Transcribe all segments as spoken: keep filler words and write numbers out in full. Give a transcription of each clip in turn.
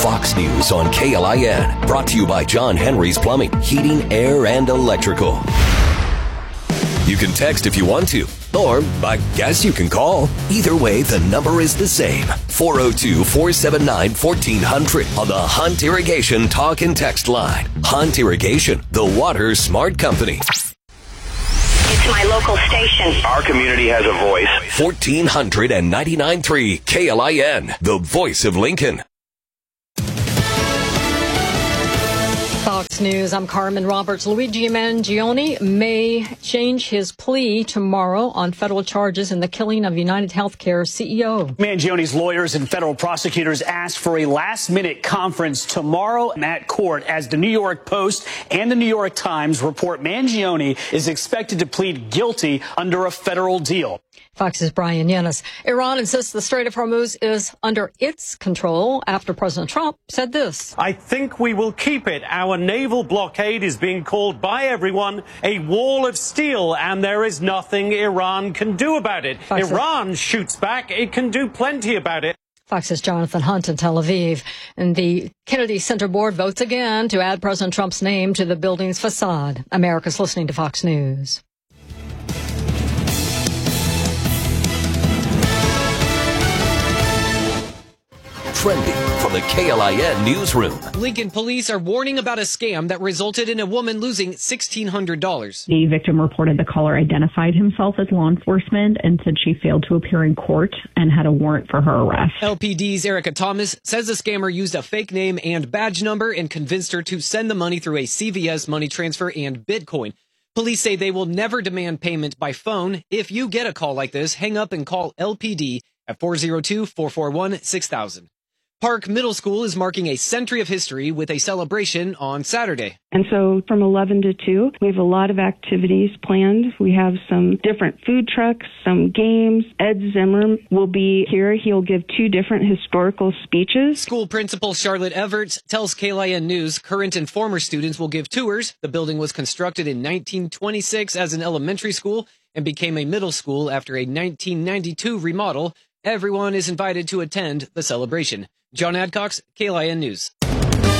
Fox News on K L I N. Brought to you by John Henry's Plumbing, Heating, Air, and Electrical. You can text if you want to, or I guess you can call. Either way, the number is the same. four oh two, four seven nine, one four zero zero on the Hunt Irrigation talk and text line. Hunt Irrigation, the water smart company. It's my local station. Our community has a voice. fourteen ninety-nine point three K L I N, the voice of Lincoln. Fox News, I'm Carmen Roberts. Luigi Mangione may change his plea tomorrow on federal charges in the killing of United Healthcare C E O. Mangione's lawyers and federal prosecutors asked for a last-minute conference tomorrow at court as the New York Post and the New York Times report Mangione is expected to plead guilty under a federal deal. Fox's Brian Yennis. Iran insists the Strait of Hormuz is under its control after President Trump said this. I think we will keep it. Our naval blockade is being called by everyone a wall of steel, and there is nothing Iran can do about it. Fox's Iran shoots back. It can do plenty about it. Fox's Jonathan Hunt in Tel Aviv. And the Kennedy Center Board votes again to add President Trump's name to the building's facade. America's listening to Fox News. Trending from the K L I N newsroom. Lincoln police are warning about a scam that resulted in a woman losing sixteen hundred dollars. The victim reported the caller identified himself as law enforcement and said she failed to appear in court and had a warrant for her arrest. L P D's Erica Thomas says the scammer used a fake name and badge number and convinced her to send the money through a C V S money transfer and Bitcoin. Police say they will never demand payment by phone. If you get a call like this, hang up and call L P D at four oh two, four four one, six thousand. Park Middle School is marking a century of history with a celebration on Saturday. And so from eleven to two, we have a lot of activities planned. We have some different food trucks, some games. Ed Zimmer will be here. He'll give two different historical speeches. School principal Charlotte Everts tells K L I N News current and former students will give tours. The building was constructed in nineteen twenty-six as an elementary school and became a middle school after a nineteen ninety-two remodel. Everyone is invited to attend the celebration. John Adcox, K L I N News. K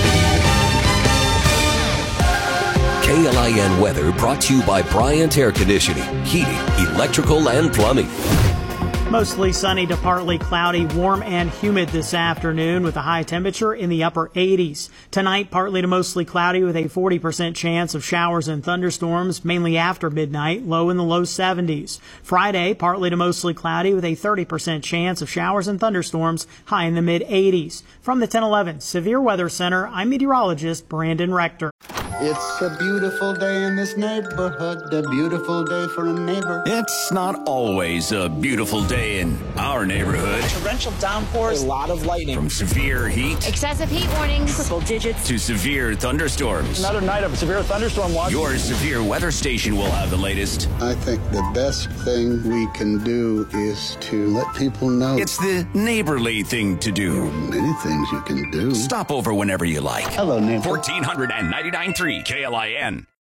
L I N weather brought to you by Bryant Air Conditioning, Heating, Electrical, and Plumbing. Mostly sunny to partly cloudy, warm and humid this afternoon with a high temperature in the upper eighties. Tonight, partly to mostly cloudy with a forty percent chance of showers and thunderstorms, mainly after midnight, low in the low seventies. Friday, partly to mostly cloudy with a thirty percent chance of showers and thunderstorms, high in the mid eighties. From the ten eleven Severe Weather Center, I'm meteorologist Brandon Rector. It's a beautiful day in this neighborhood, a beautiful day for a neighbor. It's not always a beautiful day in our neighborhood. Torrential downpours, a lot of lightning. From severe heat, Excessive heat warnings, triple digits, to severe thunderstorms. Another night of severe thunderstorm watch. Your severe weather station will have the latest. I think the best thing we can do is to let people know. It's the neighborly thing to do. There are many things you can do. Stop over whenever you like. Hello, neighbor. fourteen ninety-nine point three K L I N.